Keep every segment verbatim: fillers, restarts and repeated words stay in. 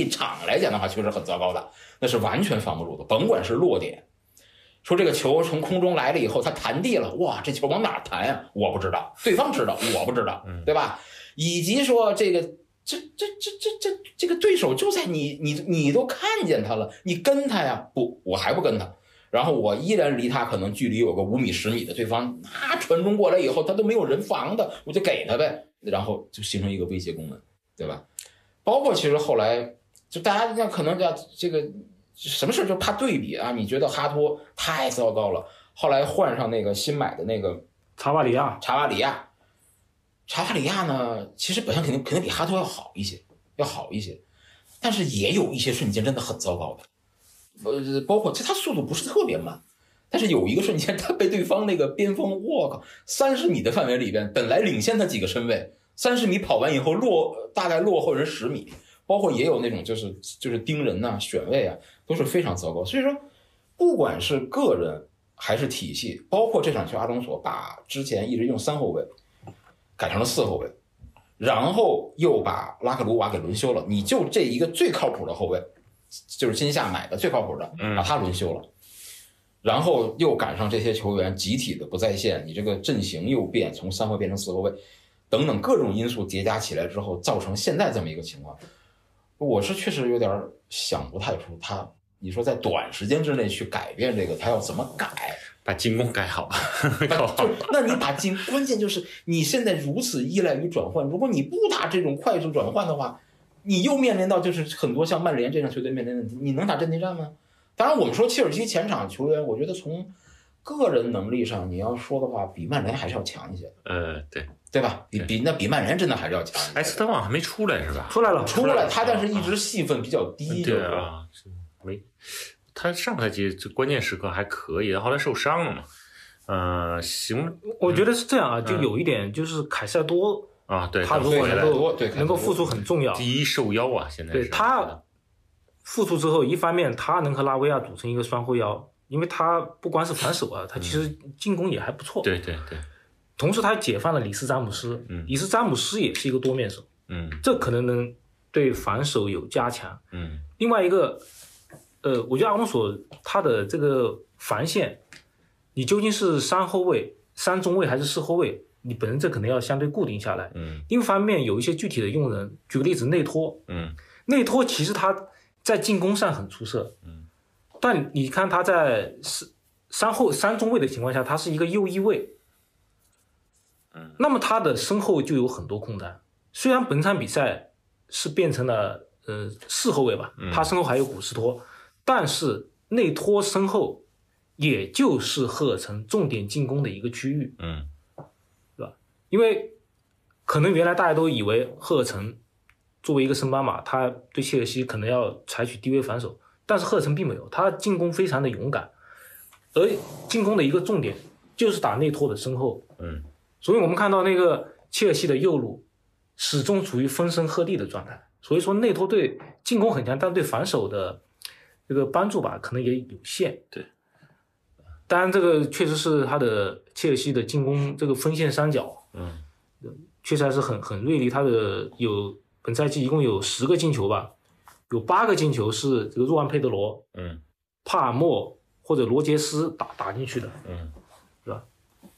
一场来讲的话，确实很糟糕的，那是完全防不住的。甭管是落点，说这个球从空中来了以后，它弹地了，哇，这球往哪弹呀？我不知道，对方知道，我不知道，对吧？以及说这个这这这这这这个对手就在你你你都看见他了，你跟他呀？不，我还不跟他。然后我依然离他可能距离有个五米十米的，对方那传中过来以后，他都没有人防的，我就给他呗，然后就形成一个威胁功能，对吧？包括其实后来就大家那可能叫这个什么事就怕对比啊，你觉得哈托太糟糕了，后来换上那个新买的那个查瓦里亚， 查瓦里亚，查瓦里亚呢，其实表现肯定肯定比哈托要好一些，要好一些，但是也有一些瞬间真的很糟糕的。呃，包括其实他速度不是特别慢，但是有一个瞬间他被对方那个边锋，我靠，三十米的范围里边，本来领先他几个身位，三十米跑完以后落大概落后人十米，包括也有那种就是就是盯人呐、啊、选位啊，都是非常糟糕。所以说，不管是个人还是体系，包括这场球阿隆索把之前一直用三后卫改成了四后卫，然后又把拉克鲁瓦给轮休了，你就这一个最靠谱的后卫。就是今夏买的最靠谱的，把他轮休了，然后又赶上这些球员集体的不在线，你这个阵型又变，从三后卫变成四后卫，等等各种因素叠加起来之后，造成现在这么一个情况。我是确实有点想不太出他，你说在短时间之内去改变这个，他要怎么改？ 把进攻改好吧。 那你把进，关键就是你现在如此依赖于转换，如果你不打这种快速转换的话。你又面临到就是很多像曼联这样球队面临的问题，你能打阵地战吗？当然，我们说切尔西前场球员，我觉得从个人能力上，你要说的话，比曼联还是要强一些。 呃，对， 对吧？比比那比曼联真的还是要强一些。 埃斯特旺还没出来是吧？ 出来了， 出来，他但是一直戏份比较低。 对啊，没，他上赛季关键时刻还可以，后来受伤了嘛。呃，行， 我觉得是这样啊，就有一点就是凯塞多。 啊，对， 他如果能够对能够复出很重要。 第一受邀啊，现在对他复出之后，一方面他能和拉维亚组成一个双后腰，因为他不光是防守啊，他其实进攻也还不错。 对对对。 同时他解放了里斯詹姆斯， 嗯， 里斯詹姆斯也是一个多面手， 嗯， 这可能能对防守有加强。 嗯， 另外一个，呃，我觉得阿隆索他的这个防线，你究竟是三后卫、三中卫还是四后卫？你本身这可能要相对固定下来， 嗯， 另一方面有一些具体的用人，举个例子，内托， 嗯， 内托其实他在进攻上很出色， 嗯， 但你看他在三后三中卫的情况下，他是一个右翼卫， 嗯， 那么他的身后就有很多空单，虽然本场比赛是变成了呃四后卫吧， 嗯， 他身后还有古斯托，但是内托身后也就是赫尔城重点进攻的一个区域， 嗯。 因为可能原来大家都以为赫尔城作为一个升班马，他对切尔西可能要采取低位防守，但是赫尔城并没有，他进攻非常的勇敢，而进攻的一个重点就是打内托的身后， 嗯， 所以我们看到那个切尔西的右路始终处于风声鹤唳的状态，所以说内托对进攻很强，但对防守的这个帮助吧，可能也有限。 对， 当然这个确实是他的切尔西的进攻这个锋线三角。 嗯， 确实还是很很锐利。他的有本赛季一共有十个进球吧，有八个进球是这个若安佩德罗、 嗯， 帕尔默或者罗杰斯打打进去的， 嗯， 是吧？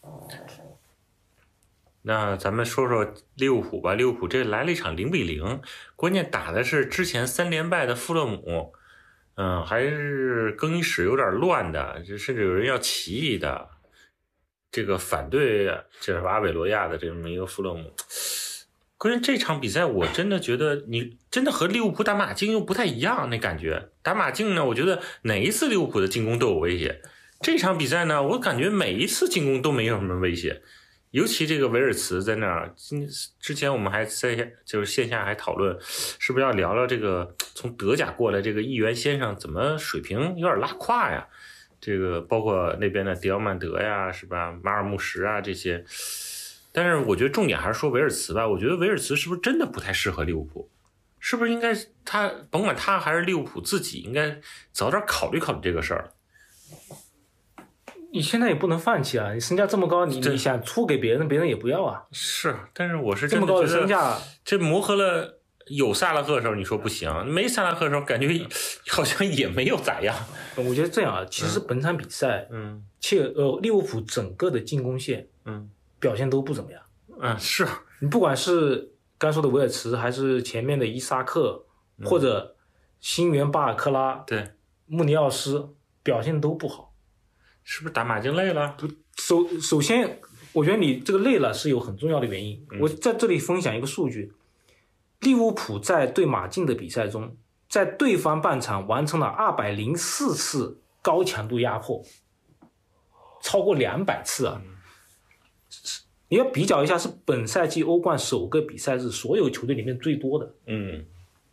那咱们说说利物浦吧。利物浦这来了一场零比零，关键打的是之前三连败的富勒姆，嗯，还是更衣室有点乱的，甚至有人要起义的。这个反对这是阿韦罗亚的这么一个富勒姆，关键这场比赛我真的觉得你真的和利物浦打马竞又不太一样，那感觉打马竞呢，我觉得哪一次利物浦的进攻都有威胁，这场比赛呢，我感觉每一次进攻都没有什么威胁，尤其这个维尔茨在那儿，之前我们还在就是线下还讨论，是不是要聊聊这个从德甲过来这个议员先生怎么水平有点拉胯呀？这个包括那边的迪奥曼德呀，是吧？马尔穆什啊这些，但是我觉得重点还是说维尔茨吧。我觉得维尔茨是不是真的不太适合利物浦？是不是应该他甭管他还是利物浦自己，应该早点考虑考虑这个事儿？ 你现在也不能放弃啊！你身价这么高，你你想出给别人，别人也不要啊。 是，但是我是这么高的身价， 这磨合了有萨拉赫的时候你说不行，没萨拉赫的时候感觉好像也没有咋样。 我觉得这样啊，其实本场比赛， 嗯， 切呃利物浦整个的进攻线， 嗯， 表现都不怎么样。 嗯，是你不管是刚说的维尔茨，还是前面的伊萨克， 嗯、 或者新援巴尔克拉， 对， 穆尼奥斯表现都不好。 是不是打马竞累了？ 首首先，我觉得你这个累了是有很重要的原因。 嗯、 我在这里分享一个数据。利物浦在对马竞的比赛中，在对方半场完成了二百零四次高强度压迫，超过两百次啊！ 嗯、 你要比较一下，是本赛季欧冠首个比赛日所有球队里面最多的。 嗯，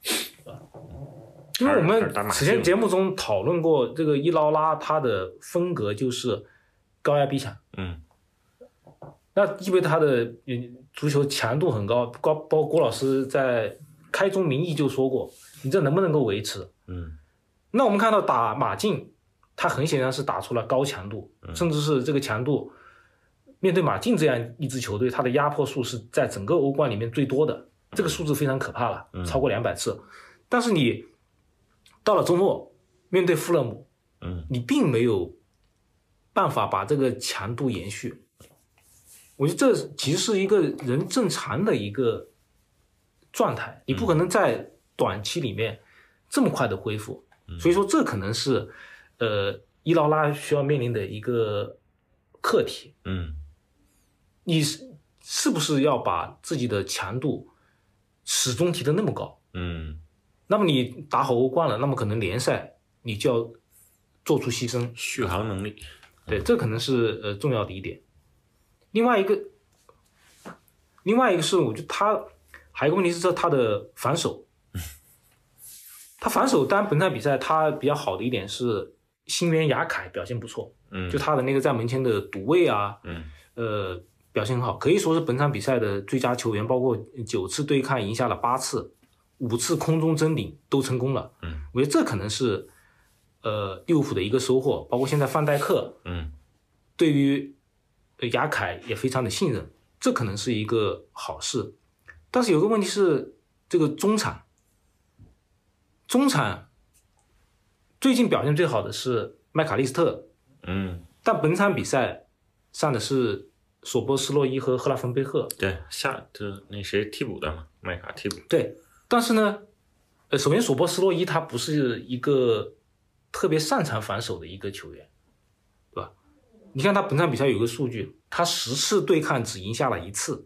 因为我们此前节目中讨论过，这个伊劳拉他的风格就是高压逼抢， 嗯， 那意味着他的足球强度很高，高包括郭老师在开宗明义就说过，你这能不能够维持？ 嗯， 那我们看到打马竞，他很显然是打出了高强度， 嗯、 甚至是这个强度，面对马竞这样一支球队，他的压迫数是在整个欧冠里面最多的，这个数字非常可怕了， 嗯、 超过两百次。但是你到了周末面对富勒姆， 嗯， 你并没有办法把这个强度延续。我觉得这其实是一个人正常的一个状态，你不可能在短期里面这么快的恢复， 嗯、 所以说这可能是呃伊劳拉需要面临的一个课题。 嗯， 你是不是要把自己的强度始终提得那么高？ 嗯， 那么你打好欧冠了，那么可能联赛你就要做出牺牲， 续航能力， 对，这可能是呃重要的一点。另外一个，另外一个是，我觉得他还有一个问题是他的防守，他防守当然本场比赛他比较好的一点是新援雅凯表现不错， 嗯， 就他的那个在门前的堵位啊， 嗯， 呃，表现很好，可以说是本场比赛的最佳球员，包括九次对抗赢下了八次。五次空中争顶都成功了， 嗯， 我觉得这可能是呃利物浦的一个收获，包括现在范戴克， 嗯， 对于雅凯也非常的信任，这可能是一个好事。但是有个问题是，这个中场，中场最近表现最好的是麦卡利斯特， 嗯， 但本场比赛上的是索波斯洛伊和赫拉芬贝赫， 对，下这那谁替补的嘛，麦卡替补， 对。但是呢，呃，首先索波斯洛伊他不是一个特别擅长防守的一个球员，对吧？你看他本场比赛有个数据，他十次对抗只赢下了一次，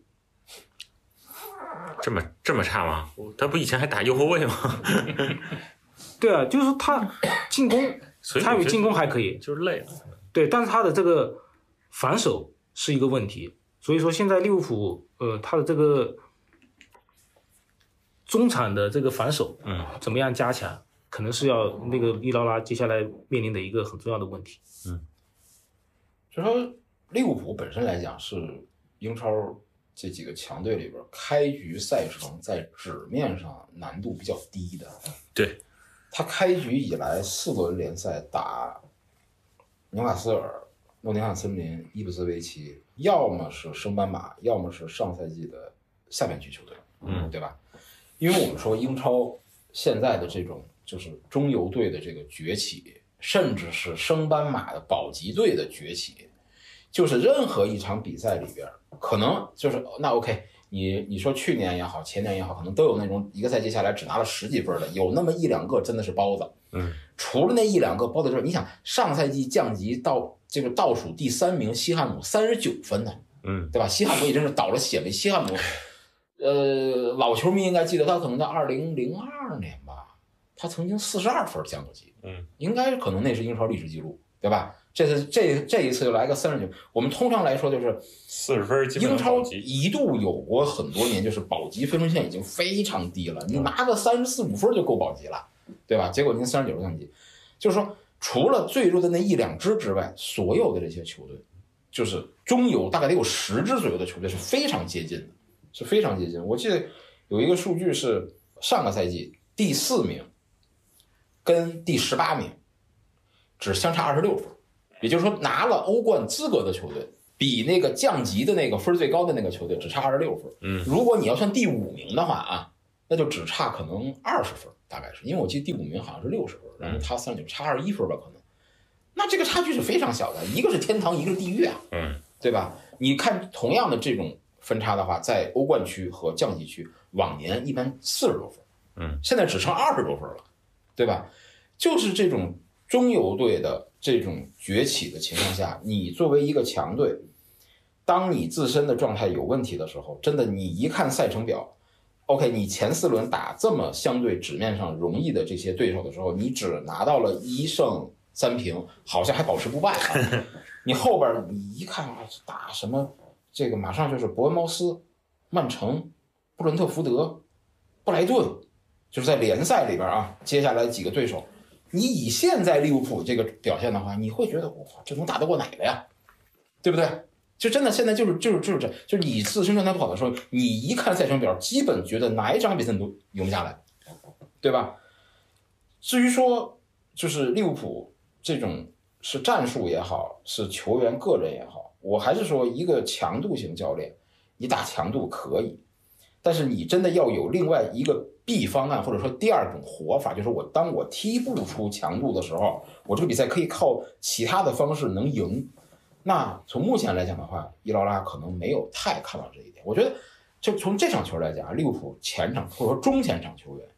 这么这么差吗？他不以前还打右后卫吗？ 对啊，就是他进攻参与进攻还可以， 就是累了。 对，但是他的这个防守是一个问题，所以说现在利物浦呃他的这个中场的这个防守， 嗯， 怎么样加强，可能是要那个伊劳拉接下来面临的一个很重要的问题。 嗯， 就说利物浦本身来讲是英超这几个强队里边开局赛程在纸面上难度比较低的。 对， 他开局以来四轮联赛打纽卡斯尔、诺丁汉森林、伊布斯维奇，要么是升班马，要么是上赛季的下半区球队， 嗯， 对吧？因为我们说英超现在的这种就是中游队的这个崛起，甚至是升班马的保级队的崛起，就是任何一场比赛里边，可能就是那 OK， 你你说去年也好，前年也好，可能都有那种一个赛季下来只拿了十几分的，有那么一两个真的是包子。 嗯， 除了那一两个包子之外，你想上赛季降级到这个倒数第三名西汉姆三十九分呢， 嗯， 对吧？西汉姆也真是倒了血霉。西汉姆，呃，老球迷应该记得他可能在二零零二年吧，他曾经四十二分降过级， 嗯， 应该可能那是英超历史记录，对吧？这次这这一次又来个三十九，我们通常来说就是四十分， 英超一度有过很多年，就是保级分数线已经非常低了，你拿个三十四五分就够保级了，对吧？结果您三十九分降级，就是说除了最弱的那一两支之外，所有的这些球队，就是中游大概得有十支左右的球队是非常接近的，是非常接近。我记得有一个数据是上个赛季第四名跟第十八名只相差二十六分。也就是说，拿了欧冠资格的球队，比那个降级的那个分最高的那个球队只差二十六分。 嗯， 如果你要算第五名的话啊， 那就只差可能二十分，大概是因为我记得第五名好像是六十分，然后他三十九，差二十一分吧可能。那这个差距是非常小的，一个是天堂，一个是地狱啊， 嗯， 对吧？你看同样的这种分差的话，在欧冠区和降级区，往年一般四十多分， 嗯， 现在只剩二十多分了，对吧？就是这种中游队的这种崛起的情况下，你作为一个强队，当你自身的状态有问题的时候，真的你一看赛程表 ，OK， 你前四轮打这么相对纸面上容易的这些对手的时候，你只拿到了一胜三平，好像还保持不败啊。你后边你一看啊，打什么这个马上就是伯恩茅斯、曼城、布伦特福德、布莱顿，就是在联赛里边啊，接下来几个对手，你以现在利物浦这个表现的话，你会觉得哇，这能打得过哪个呀？对不对？就真的现在就是就是就是这，就是你自身状态不好的时候，你一看赛程表，基本觉得哪一场比赛都赢不下来，对吧？至于说就是利物浦这种是战术也好，是球员个人也好，我还是说一个强度型教练，你打强度可以，但是你真的要有另外一个 B 方案，或者说第二种活法，就是我当我踢不出强度的时候，我这个比赛可以靠其他的方式能赢。那从目前来讲的话，伊劳拉可能没有太看到这一点。我觉得，就从这场球来讲，利物浦前场或者说中前场球员，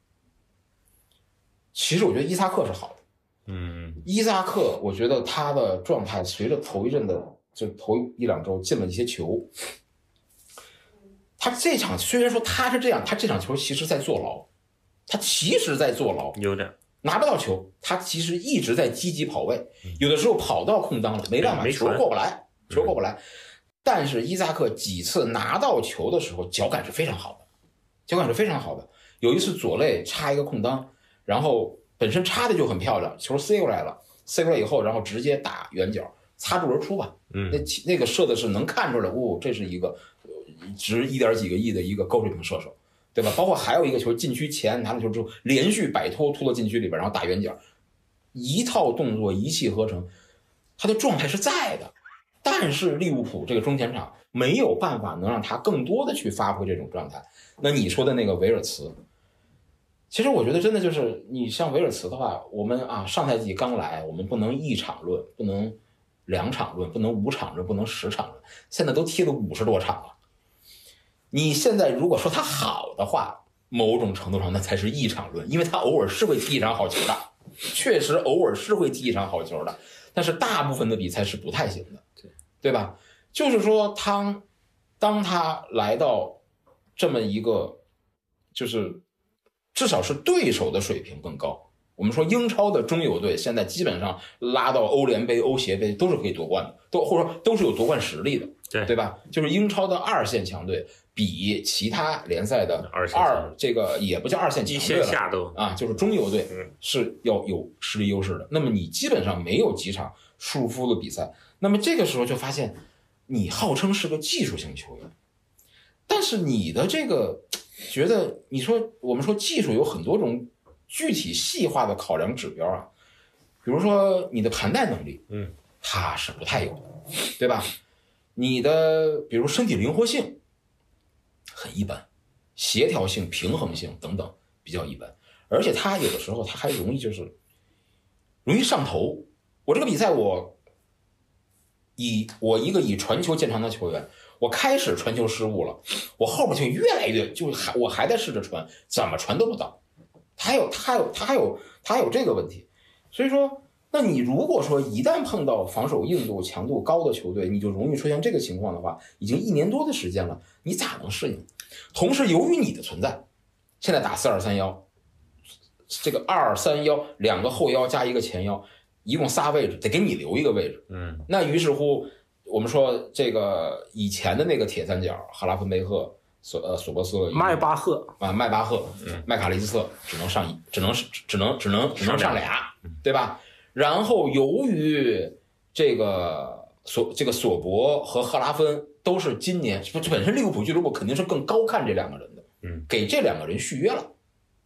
其实我觉得伊萨克是好的。 嗯， 伊萨克，我觉得他的状态随着头一阵的就头一两周进了一些球，他这场虽然说他是这样，他这场球其实在坐牢，他其实在坐牢， 有点拿不到球，他其实一直在积极跑位，有的时候跑到空当了，没办法，球过不来，球过不来。但是伊萨克几次拿到球的时候，脚感是非常好的，脚感是非常好的。有一次左肋插一个空当，然后本身插的就很漂亮，球塞过来了，塞过来以后，然后直接打远角，擦柱而出吧。 嗯， 那那个射的是能看出来，哦，这是一个值一点几个亿的一个高水平射手。对吧？包括还有一个球禁区前拿了球之后，连续摆脱突到禁区里边，然后打远角，一套动作一气呵成，他的状态是在的。但是利物浦这个中前场没有办法能让他更多的去发挥这种状态。那你说的那个维尔茨，其实我觉得真的就是你像维尔茨的话，我们啊上赛季刚来，我们不能一场论，不能两场论，不能五场论，不能十场论，现在都踢了五十多场了。你现在如果说他好的话，某种程度上那才是一场论，因为他偶尔是会踢一场好球的，确实偶尔是会踢一场好球的，但是大部分的比赛是不太行的，对吧？就是说他当他来到这么一个，就是至少是对手的水平更高。我们说英超的中游队现在基本上拉到欧联杯、欧协杯都是可以夺冠的，都或者说都是有夺冠实力的， 对对吧？就是英超的二线强队比其他联赛的二线二这个也不叫二线强队了， 一线下都啊，就是中游队是要有实力优势的。那么你基本上没有几场输夫的比赛，那么这个时候就发现你号称是个技术型球员，但是你的这个觉得你说我们说技术有很多种具体细化的考量指标啊，比如说你的盘带能力， 嗯， 它是不太有的，对吧？你的比如身体灵活性很一般，协调性、平衡性等等比较一般，而且他有的时候他还容易就是容易上头。我这个比赛我以我一个以传球见长的球员，我开始传球失误了，我后边就越来越就还我还在试着传，怎么传都不到。他还有他还有他还有他还有这个问题，所以说，那你如果说一旦碰到防守硬度强度高的球队，你就容易出现这个情况的话，已经一年多的时间了，你咋能适应？同时，由于你的存在，现在打四二三幺，这个二三幺两个后腰加一个前腰，一共仨位置，得给你留一个位置。 嗯， 那于是乎，我们说这个以前的那个铁三角，哈拉芬贝赫。索呃索博斯迈巴赫啊，迈巴赫， 嗯， 麦卡利斯特只能上一，只能只能只能只能上俩，对吧？然后由于这个索这个索博和赫拉芬都是今年本身利物浦俱乐部肯定是更高看这两个人的， 嗯， 给这两个人续约了，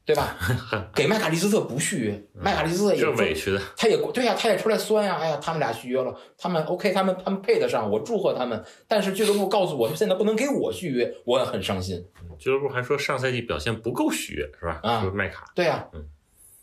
对吧？给麦卡利斯特不续约，麦卡利斯特也这委屈的， 他也对呀、啊，他也出来酸呀、啊，哎呀，他们俩续约了，他们 OK， 他们他们配得上，我祝贺他们。但是俱乐部告诉我现在不能给我续约，我也很伤心。 俱乐部还说上赛季表现不够续约，是吧？ 啊， 说麦卡， 对呀、啊， 嗯。